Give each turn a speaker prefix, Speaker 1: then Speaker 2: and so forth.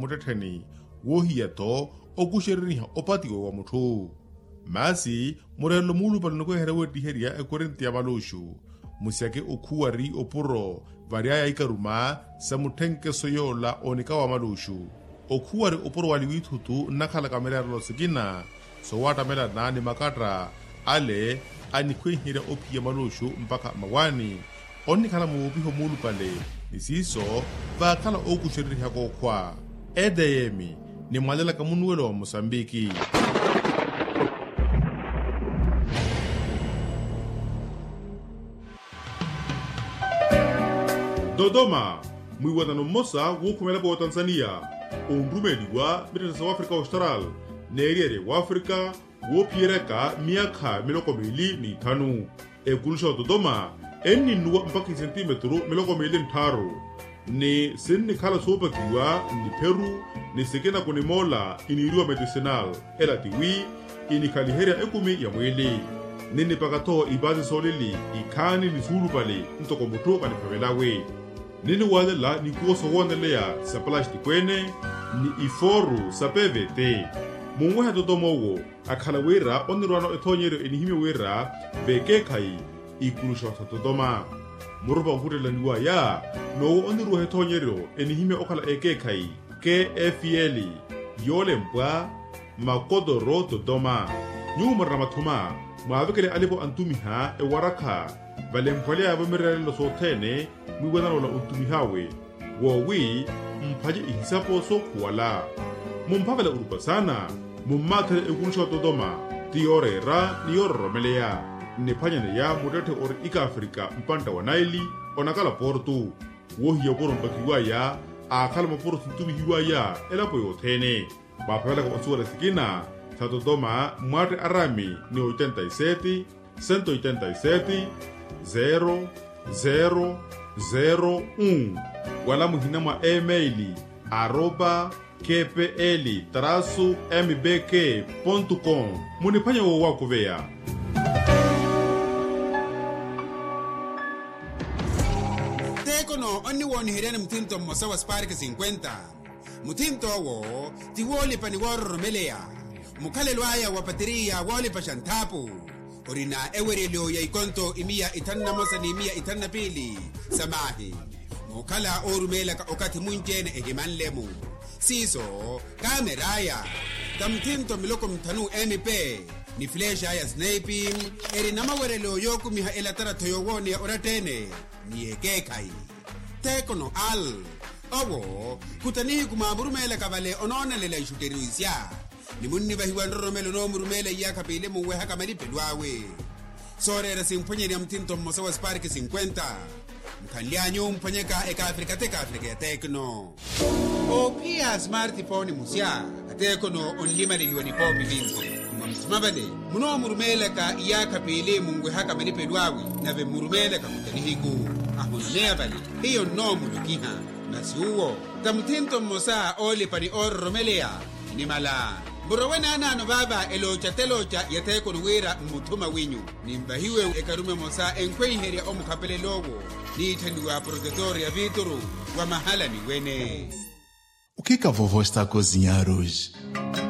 Speaker 1: mutetheni wohiyato okusheriha opatiwe wa muthu masi murelo mulu palonoko herewe diheria ekorintia malushu musiake okuari opuro varia ya ikaruma samuthenke soyola onika wa malushu okuari opuro waliwithutu nakhala kamera losikina so watamela nani makatra ale anikhwehira ophiya malushu mpaka mawani onikhala muupiho mulu pale nisiso vakhala okusheriha kokhwa edeyemi ni mwalela kamunuwelo wa Mosambiki. Dodoma mwiwatano mmosa wukhumela wa Tanzania onrumeliwa British Africa Austral neriere wa Africa wopiereka miaka 25 ekulusha Dodoma eninuwa mpaka centimetro 25 ni sinni khala sopakiwa ni Peru ni sekena kune mola iniriwa medicinal elatiwi inikaliheria ekumi ya mwili nini pakato ibazi solili ikani ni sulu pale ntoko muto kanipavelawe nini walela ni kuoso wonelea sa plastic kwene ni iforu sa PVT mungweha Dodomowo akhala wera onirwano ethonyero enihime wera bekekai ikulusha sa Dodoma muruba nkutela niwa ya no onirwa ethonyero enihime okhala ekekai KFL yole mpwa makodoro Dodoma nyuma ramathuma mwavekele alipo antumiha ewaraka valempwale abo mirelo sothene mwiwanalo la untumihawe wowi mphaje ihisapo so kuwala mumphavela urupa sana mummathele ekulusha Dodoma tiorera niyororomeleya nephanyane ya mutethe ori ika Afrika mpanta wa Naili onakala portu wohiya poro mpakiwa ya akhala maporo sintumihiwa ya elapo yothene baphavela kwa suwala sikina sa Dodoma mwate arami ni 87 187 0001 wala muhina mwa emaili @kpl-mbk.com munipanya wo wako veya
Speaker 2: tekono onni woni hirene mutinto mosawa spark 50 mutinto wo tiwoli pani woromeleya mukale lwaya wa bateria wole pashantapu orina ewerelio ya ikonto imia itanna mosa ni imia itanna pili samahi mukala orumela ka okati munjene ehimanlemu siso kameraya tamtinto miloko mtanu MP ni flash ya sniping erina mawerelio yoku miha elatara toyowone ya oratene ni ekekai tekono al owo kutanihi kumamurumela kabale onona lela ishuteruisya ni munni bahiwanromelo no murumela ya kapile muwe haka malipelwawe sorera simponyeri amtinto mosawa spark 50 mkanlianyo mponyeka eka Afrika teka Afrika ya tekno o pia smartphone musya tekno onlima liwani popi vinzi mabale muno murumela ka ya kapile muwe haka malipelwawe nave murumela ka kutanihiku ahonea bali hiyo no mulukiha nasiuo tamtinto mosa oli pani orromelea ni mala Burowena nano baba elocha telocha yateko nuwira mutuma winyu nimbahiwe ekarume mosa enkweheria omukapele logo ni tenduwa protetoria vituru wa mahala ni wene.
Speaker 3: O que a vovó está a cozinhar hoje?